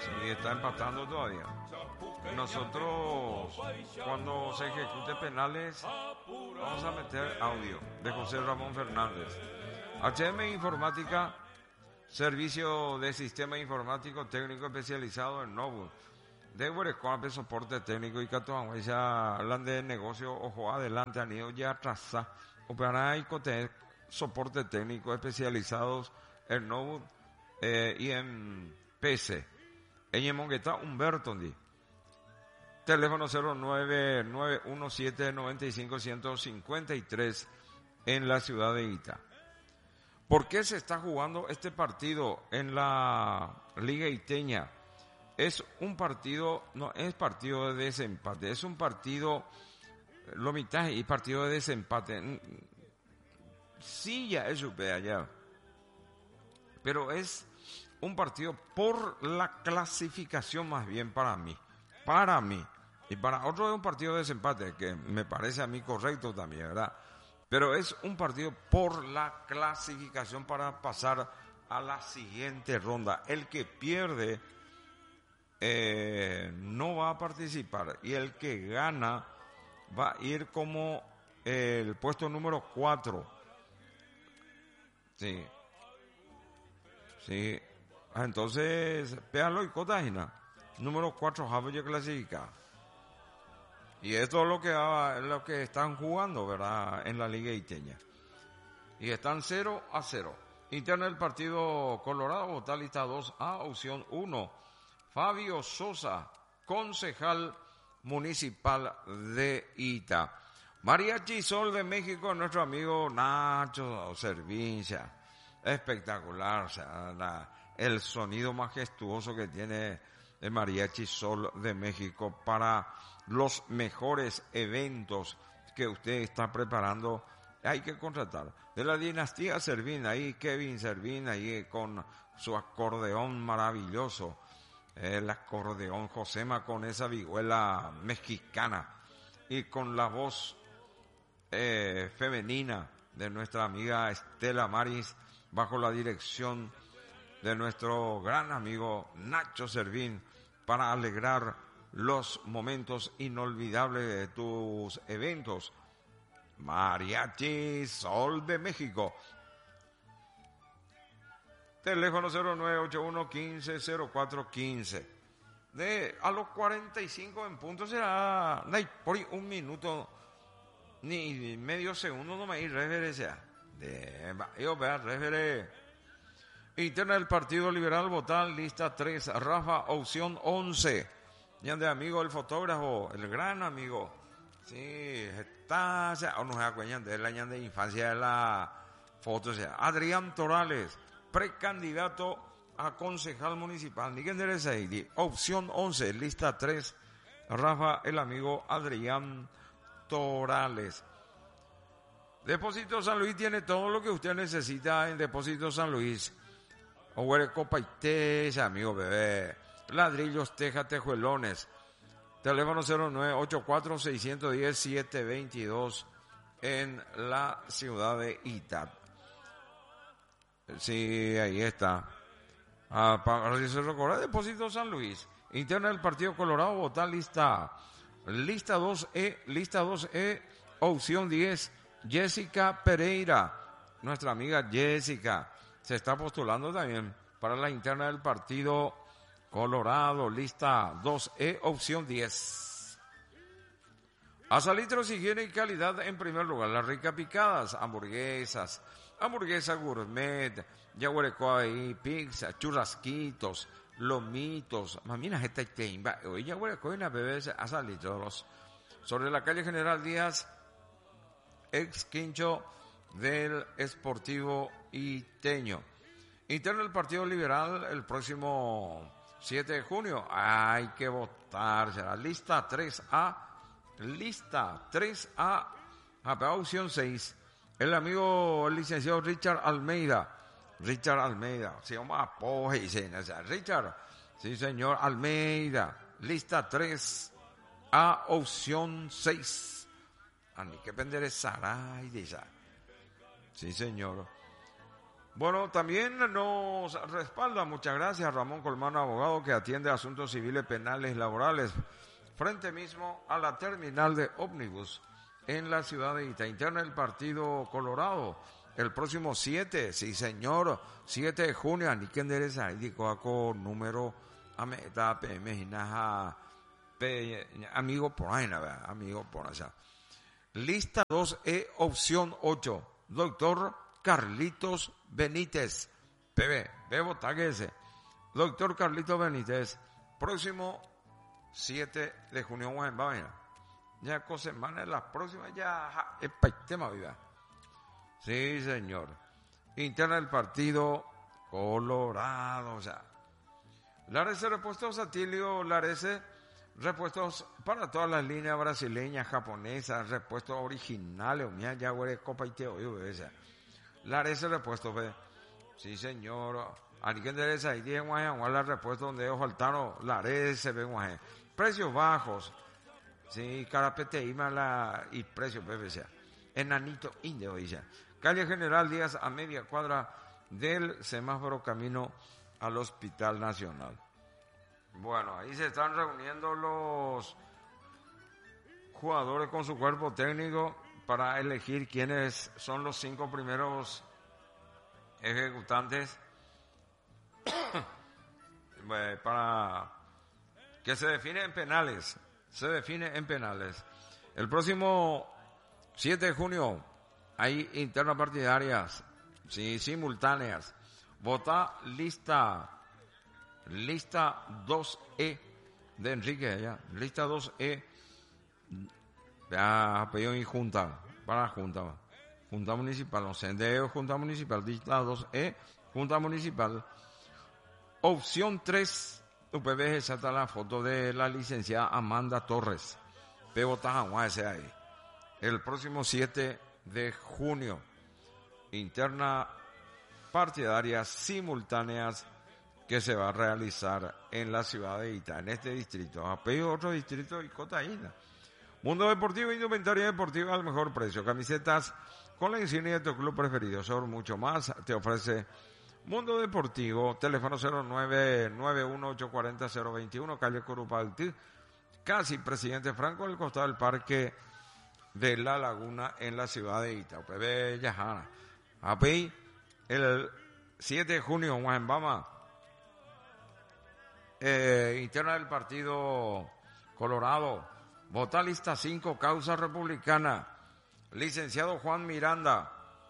Sí, está empatando todavía. Nosotros, cuando se ejecute penales, vamos a meter audio de José Ramón Fernández. HM Informática, servicio de sistema informático técnico especializado en Novo. De Huerecuape, soporte técnico y Catuán, ya hablan de negocio, ojo adelante, anillo ya atrás. Operar y Cotec, soporte técnico especializados en Novo y en PC. En Mongueta, Humberto, teléfono 0991795-153 en la ciudad de Ita. ¿Por qué se está jugando este partido en la Liga Iteña? Es un partido, no es partido de desempate, es un partido, lo mitad y partido de desempate. Sí, ya es allá, pero es un partido por la clasificación más bien para mí, y para otro es un partido de desempate, que me parece a mí correcto también, ¿verdad? Pero es un partido por la clasificación para pasar a la siguiente ronda. El que pierde no va a participar y el que gana va a ir como el puesto número 4. Sí, sí. Entonces, péalo y cotajina. Número 4, Javier clasifica. Y esto es lo que están jugando, ¿verdad? En la Liga Iteña. Y están 0-0. Interna del partido Colorado, vota lista 2A, opción 1. Fabio Sosa, concejal municipal de Ita. Mariachi Sol de México, nuestro amigo Nacho Servincia. Espectacular, o sea, el sonido majestuoso que tiene el Mariachi Sol de México para los mejores eventos que usted está preparando. Hay que contratar. De la dinastía Servín, ahí Kevin Servín, ahí con su acordeón maravilloso. El acordeón Josema con esa vihuela mexicana y con la voz femenina de nuestra amiga Estela Maris bajo la dirección de nuestro gran amigo Nacho Servín para alegrar los momentos inolvidables de tus eventos. Mariachi Sol de México. Teléfono 0981-150415. A los 45 en punto será por un minuto ni medio segundo no me ir referencia. Yo vea referé. Interna del Partido Liberal, votar lista 3, Rafa, opción 11. Ya de amigo el fotógrafo, el gran amigo. Sí, está, o sea, no se acuerdan de la año de infancia de la foto, o sea, Adrián Torales, precandidato a concejal municipal. Opción 11, lista 3, Rafa, el amigo Adrián Torales. Depósito San Luis tiene todo lo que usted necesita en Depósito San Luis. Ohuere copa y teja, amigo bebé. Ladrillos, teja, tejuelones. Teléfono 0984-610-722 en la ciudad de Ita. Sí, ahí está. Para si se recuerda, Depósito San Luis. Interna del Partido Colorado, votar lista 2E, opción 10, Jessica Pereira. Nuestra amiga Jessica se está postulando también para la interna del Partido Colorado, lista 2E, opción 10. Asalitros, higiene y calidad en primer lugar. Las ricas picadas, hamburguesas gourmet, yaguarecoa pizza, churrasquitos, lomitos. Mamina, esta temba. Oye, yaguarecoa una bebé Asalitros. Sobre la calle General Díaz, ex quincho del Esportivo Iteño. Interno del Partido Liberal el próximo 7 de junio. Hay que votar. Será lista 3A. Opción 6. El amigo, el licenciado Richard Almeida. Se llama Apoje, Richard. Sí, señor Almeida. Lista 3A, opción 6. Ani que penderezará y dice. Sí, señor. Bueno, también nos respalda, muchas gracias, Ramón Colmano, abogado que atiende asuntos civiles, penales y laborales, frente mismo a la terminal de ómnibus en la ciudad de Ita, interna del Partido Colorado, el próximo 7, sí señor, 7 de junio, Anikendereza, Idicoaco, número, Ameta, PM, Hinaja, amigo por ahí, ¿verdad? Amigo por allá. Lista 2E, opción 8, doctor Carlitos Benítez, PB, Bebo Taguese, doctor Carlitos Benítez, próximo 7 de junio, ya semana las próximas, ya, es tema viva. Sí, señor. Interna del Partido Colorado, o sea. Larese Repuestos Atilio, Larese repuestos para todas las líneas brasileñas, japonesas, repuestos originales, ya güey, copa y teo, Larese Repuestos, ve. Sí, señor. Alguien de esa idea, la repuestos donde ellos faltaron, Larese, ve, precios bajos. Sí, carapete y precios, PVC. Enanito Indio, dice. Calle General Díaz, a media cuadra del semáforo camino al Hospital Nacional. Bueno, ahí se están reuniendo los jugadores con su cuerpo técnico para elegir quiénes son los 5 primeros ejecutantes para que se define en penales. El próximo 7 de junio hay internas partidarias, sí, simultáneas. Vota lista 2E de Enrique, ya. Lista 2E. Ya, pedido y junta municipal, no sé, de junta municipal, lista 2E, junta municipal. Opción 3, UPB, esa está la foto de la licenciada Amanda Torres, Pebotajaguá, ese ahí. El próximo 7 de junio, interna partidarias simultáneas que se va a realizar en la ciudad de Ita, en este distrito. Ha pedido otro distrito y Cotaína. Mundo Deportivo, indumentaria deportiva al mejor precio. Camisetas con la insignia de tu club preferido. Sobre mucho más te ofrece Mundo Deportivo. Teléfono 0991-840-021, calle Curupaltí, casi Presidente Franco, al costado del Parque de la Laguna en la ciudad de Ita. UPB Yajana. API, el 7 de junio, Guajembama. Interna del Partido Colorado. Vota lista 5, causa republicana. Licenciado Juan Miranda.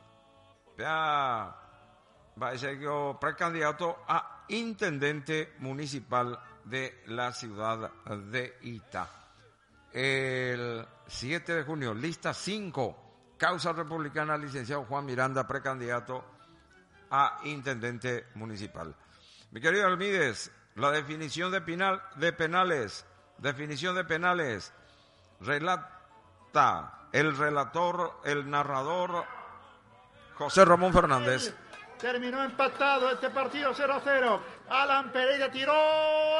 Va a ser precandidato a intendente municipal de la ciudad de Ita. El 7 de junio, lista 5, causa republicana, licenciado Juan Miranda, precandidato a intendente municipal. Mi querido Almides, la definición de penales, relata el relator, el narrador José Ramón Fernández. Terminó empatado este partido 0-0. Alan Pereira tiró.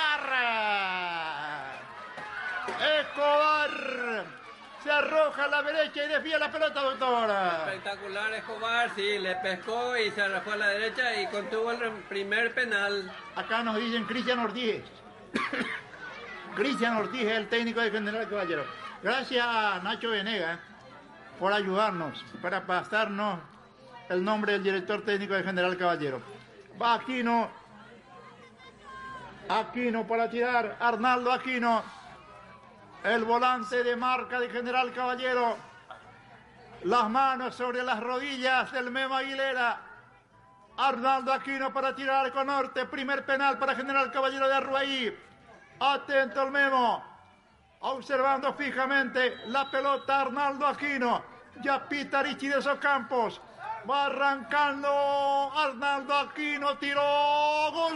Escobar se arroja a la derecha y desvía la pelota, doctora. Espectacular Escobar, sí, le pescó y se arrojó a la derecha y contuvo el primer penal. Acá nos dicen Cristian Ortiz. Cristian Ortiz es el técnico de General Caballero. Gracias a Nacho Venegas por ayudarnos para pasarnos el nombre del director técnico de General Caballero. Va Aquino para tirar, Arnaldo Aquino, el volante de marca de General Caballero. Las manos sobre las rodillas del Memo Aguilera. Arnaldo Aquino para tirar arco norte, primer penal para General Caballero de Arruaí. Atento el Memo, observando fijamente la pelota Arnaldo Aquino. Ya pita Richie de Socampos. Va arrancando Arnaldo Aquino, tiró, gol.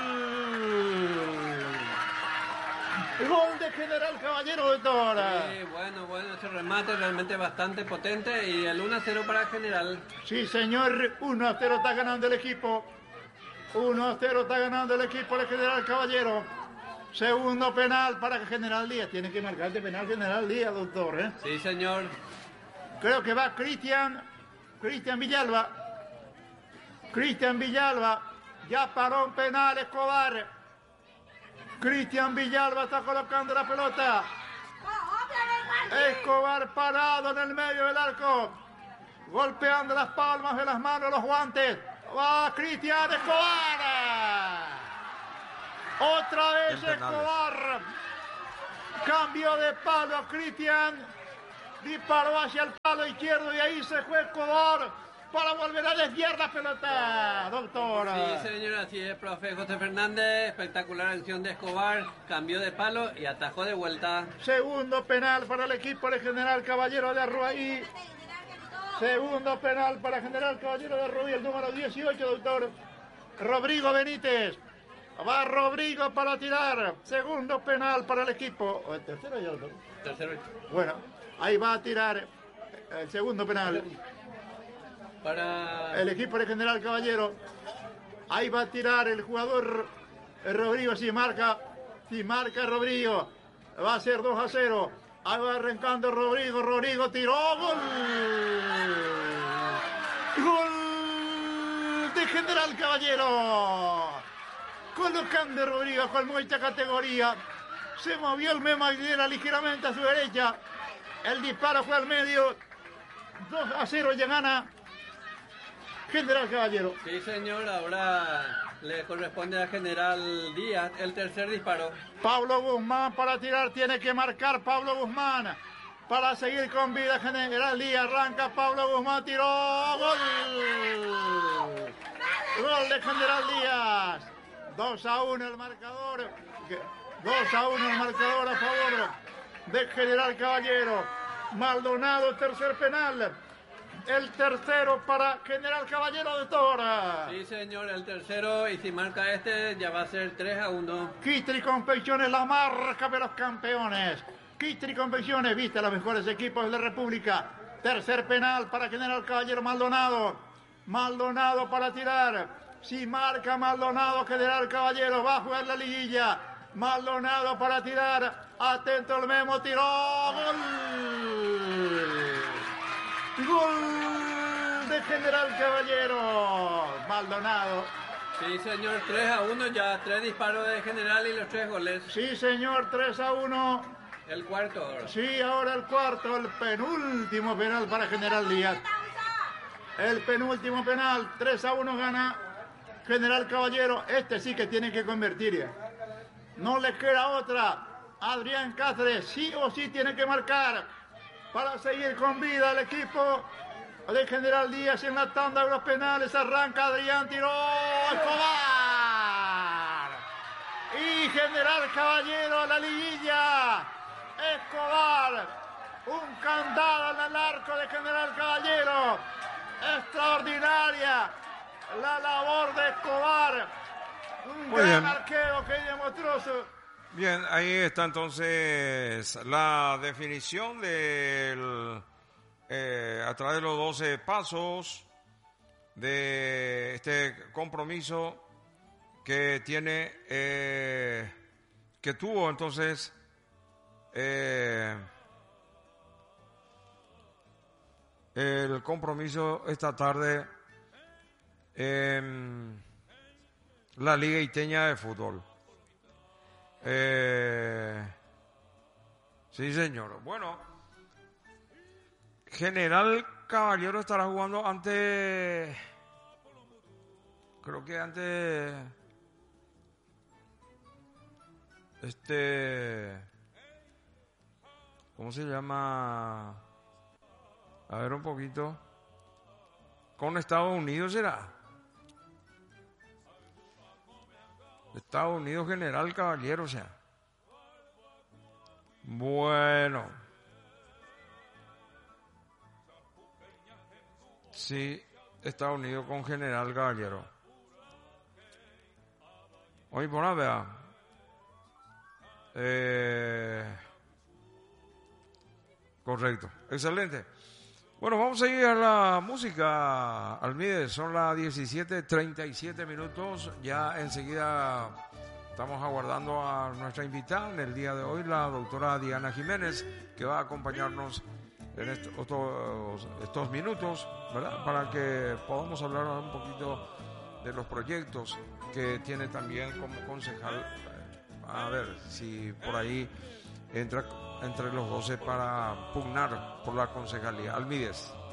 Gol de General Caballero, doctora. Sí, bueno, ese remate realmente bastante potente y el 1-0 para General. Sí, señor, 1-0 está ganando el equipo. 1-0 está ganando el equipo de General Caballero. Segundo penal para General Díaz. Tiene que marcar de penal General Díaz, doctor, ¿eh? Sí, señor. Creo que va Cristian Villalba. Cristian Villalba ya paró un penal, Escobar. Cristian Villalba está colocando la pelota. Escobar parado en el medio del arco, golpeando las palmas de las manos, los guantes. Va Cristian Escobar. Otra vez Escobar. Cambio de palo Cristian. Disparó hacia el palo izquierdo y ahí se fue Escobar para volver a desviar la pelota, doctor. Sí, señor, así es, profe José Fernández. Espectacular acción de Escobar. Cambió de palo y atajó de vuelta. Segundo penal para el equipo de General Caballero de Arruaí. Segundo penal para General Caballero de Arruaí, el número 18, doctor Rodrigo Benítez. Va Rodrigo para tirar. Segundo penal para el equipo. ¿O el tercero ya, doctor? Tercero. Bueno, ahí va a tirar el segundo penal. Para El equipo de General Caballero. Ahí va a tirar el jugador Rodrigo. Si marca Rodrigo. Va a ser 2-0. Ahí va arrancando Rodrigo. Rodrigo tiró. ¡Gol! ¡Gol de General Caballero! Colocando Rodrigo con mucha categoría. Se movió el Memo Aguilera ligeramente a su derecha. El disparo fue al medio. 2-0 ya gana General Caballero. Sí, señor, ahora le corresponde a General Díaz el tercer disparo. Pablo Guzmán para tirar, tiene que marcar Pablo Guzmán para seguir con vida. General Díaz arranca, Pablo Guzmán tiró, gol. Gol de General Díaz. 2-1 el marcador. 2-1 el marcador a favor de General Caballero. Maldonado, tercer penal. El tercero para General Caballero de Tora. Sí, señor, el tercero, y si marca este, ya va a ser 3-1. Quistri Confecciones, la marca de los campeones. Quistri Confecciones, viste a los mejores equipos de la República. Tercer penal para General Caballero. Maldonado. Maldonado para tirar. Si marca Maldonado, General Caballero va a jugar la liguilla. Maldonado para tirar. Atento el Memo, tiró. ¡Gol! ¡Gol de General Caballero! Maldonado. Sí, señor, 3-1, ya 3 disparos de General y los 3 goles. Sí, señor, 3-1. El cuarto ahora. Sí, ahora el cuarto, el penúltimo penal para General Díaz. El penúltimo penal, 3-1 gana General Caballero. Este sí que tiene que convertir ya. No le queda otra. Adrián Cáceres sí o sí tiene que marcar para seguir con vida el equipo de General Díaz en la tanda de los penales. Arranca Adrián, tiró Escobar. Y General Caballero a la liguilla. Escobar. Un candado en el arco de General Caballero. Extraordinaria la labor de Escobar. Un gran arquero que demostró su... Bien, ahí está entonces la definición del a través de los 12 pasos de este compromiso que tiene, que tuvo entonces el compromiso esta tarde en la Liga Iteña de Fútbol. Sí, señor. Bueno, General Caballero estará jugando ante, creo que ante ¿cómo se llama? A ver un poquito. Con Estados Unidos será. Estados Unidos, General Caballero, o sea. Bueno. Sí, Estados Unidos con General Caballero. Oye, por nada, correcto, excelente. Bueno, vamos a ir a la música, Almide. Son las 17:37 minutos. Ya enseguida estamos aguardando a nuestra invitada en el día de hoy, la doctora Diana Jiménez, que va a acompañarnos en estos minutos, ¿verdad? Para que podamos hablar un poquito de los proyectos que tiene también como concejal. A ver si por ahí entra entre los 12 para pugnar por la concejalía. Almides.